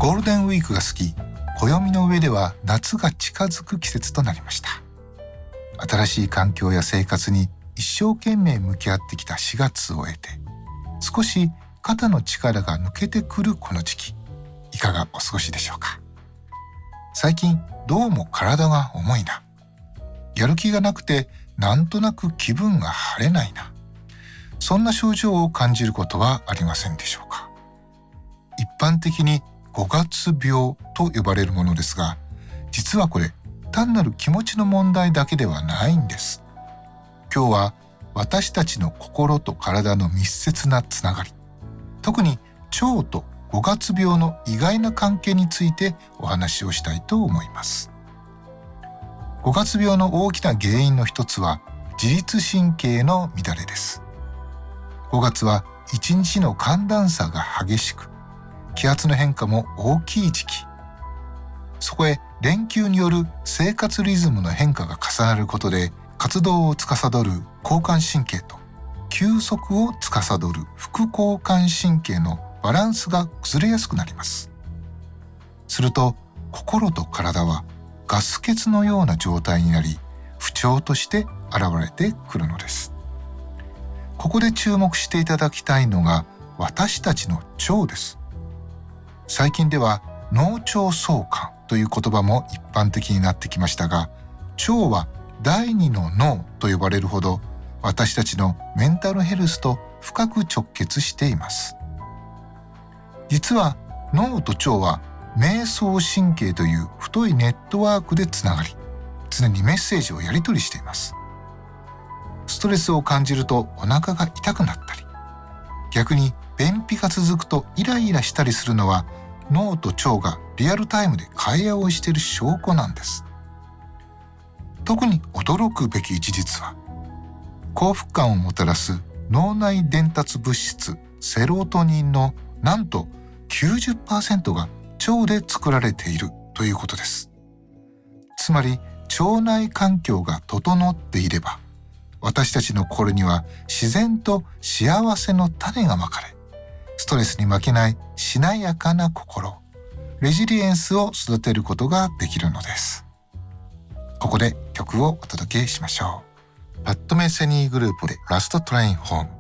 ゴールデンウィークが過ぎ、暦の上では夏が近づく季節となりました。新しい環境や生活に一生懸命向き合ってきた4月を終えて、少し肩の力が抜けてくるこの時期、いかがお過ごしでしょうか。最近どうも体が重いな、やる気がなくてなんとなく気分が晴れないな、そんな症状を感じることはありませんでしょうか。一般的に5月病と呼ばれるものですが、実はこれ単なる気持ちの問題だけではないんです。今日は私たちの心と体の密接なつながり、特に腸と5月病の意外な関係についてお話をしたいと思います。5月病の大きな原因の一つは自律神経の乱れです。5月は1日の寒暖差が激しく、気圧の変化も大きい時期。そこへ連休による生活リズムの変化が重なることで、活動を司る交感神経と休息を司る副交感神経のバランスが崩れやすくなります。すると心と体はガス欠のような状態になり、不調として現れてくるのです。ここで注目していただきたいのが私たちの腸です。最近では脳腸相関という言葉も一般的になってきましたが、腸は第二の脳と呼ばれるほど私たちのメンタルヘルスと深く直結しています。実は脳と腸は迷走神経という太いネットワークでつながり、常にメッセージをやり取りしています。ストレスを感じるとお腹が痛くなったり、逆に便秘が続くとイライラしたりするのは、脳と腸がリアルタイムで会話をしている証拠なんです。特に驚くべき事実は、幸福感をもたらす脳内伝達物質セロトニンのなんと 90% が腸で作られているということです。つまり腸内環境が整っていれば、私たちの心には自然と幸せの種がまかれ、ストレスに負けないしなやかな心、レジリエンスを育てることができるのです。ここで曲をお届けしましょう。パッド・メセニーグループでラストトレインホーム。